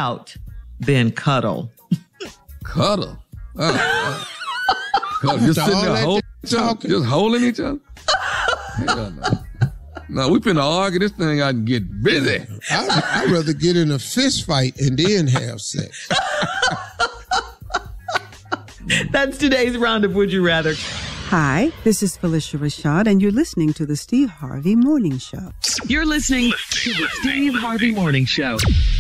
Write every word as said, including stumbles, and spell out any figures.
out than cuddle? Cuddle? Uh, uh, cuddle. Just sitting there holding each other? Just holding each other? Hell no. No, we finna argue this thing out and get busy. I'd, I'd rather get in a fist fight and then have sex. That's today's round of Would You Rather. Hi, this is Felicia Rashad, and you're listening to the Steve Harvey Morning Show. You're listening to the Steve Harvey Morning Show.